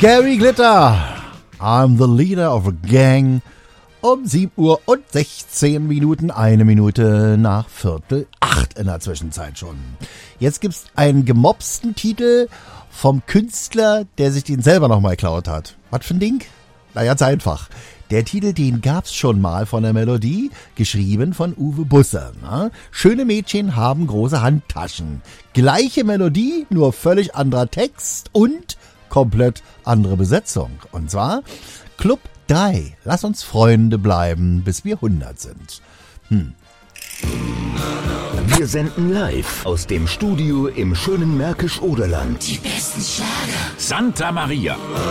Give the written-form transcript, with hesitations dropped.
Gary Glitter, I'm the leader of a gang. Um 7 Uhr und 16 Minuten, 1 Minute nach 7:45 in der Zwischenzeit schon. Jetzt gibt's einen gemobsten Titel vom Künstler, der sich den selber nochmal geklaut hat. Was für ein Ding? Na, ganz einfach. Der Titel, den gab's schon mal von der Melodie, geschrieben von Uwe Busse. Na? Schöne Mädchen haben große Handtaschen. Gleiche Melodie, nur völlig anderer Text und komplett andere Besetzung. Und zwar Club 3. Lass uns Freunde bleiben, bis wir 100 sind. Wir senden live aus dem Studio im schönen Märkisch-Oderland. Die besten Schlager. Santa Maria.